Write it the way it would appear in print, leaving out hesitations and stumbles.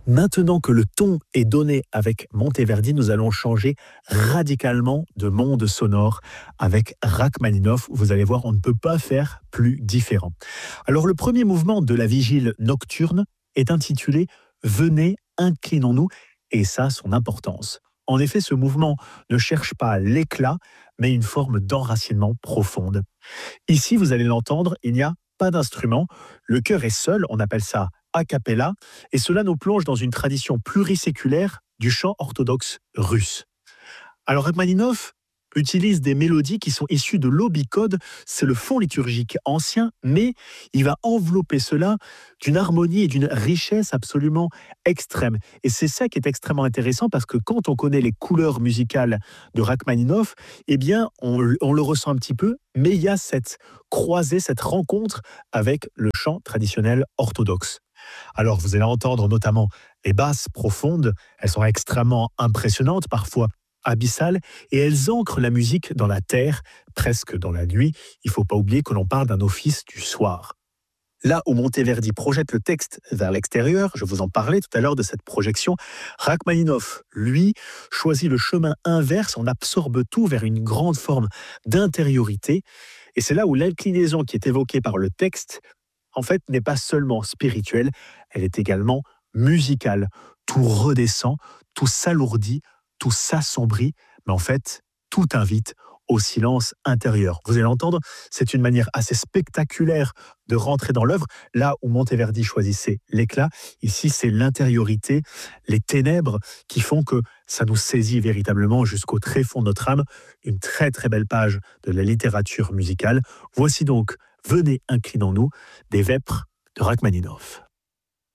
Maintenant que le ton est donné avec Monteverdi, nous allons changer radicalement de monde sonore avec Rachmaninoff. Vous allez voir, on ne peut pas faire plus différent. Alors le premier mouvement de la vigile nocturne est intitulé Venez, inclinons-nous, et ça a son importance. En effet, ce mouvement ne cherche pas l'éclat, mais une forme d'enracinement profonde. Ici, vous allez l'entendre, il n'y a pas d'instrument, le chœur est seul, on appelle ça a cappella, et cela nous plonge dans une tradition pluriséculaire du chant orthodoxe russe. Alors Rachmaninoff utilise des mélodies qui sont issues de l'obicode, c'est le fond liturgique ancien, mais il va envelopper cela d'une harmonie et d'une richesse absolument extrême. Et c'est ça qui est extrêmement intéressant parce que quand on connaît les couleurs musicales de Rachmaninoff, eh bien on le ressent un petit peu, mais il y a cette croisée, cette rencontre avec le chant traditionnel orthodoxe. Alors vous allez entendre notamment les basses profondes, elles sont extrêmement impressionnantes, parfois abyssales, et elles ancrent la musique dans la terre, presque dans la nuit. Il ne faut pas oublier que l'on parle d'un office du soir. Là où Monteverdi projette le texte vers l'extérieur, je vous en parlais tout à l'heure de cette projection, Rachmaninoff, lui, choisit le chemin inverse, on absorbe tout vers une grande forme d'intériorité, et c'est là où l'inclinaison qui est évoquée par le texte en fait, n'est pas seulement spirituelle, elle est également musicale. Tout redescend, tout s'alourdit, tout s'assombrit, mais en fait, tout invite au silence intérieur. Vous allez l'entendre, c'est une manière assez spectaculaire de rentrer dans l'œuvre. Là où Monteverdi choisissait l'éclat, ici c'est l'intériorité, les ténèbres qui font que ça nous saisit véritablement jusqu'au tréfonds de notre âme. Une très très belle page de la littérature musicale. Voici donc Venez, inclinons-nous, des Vêpres de Rachmaninoff.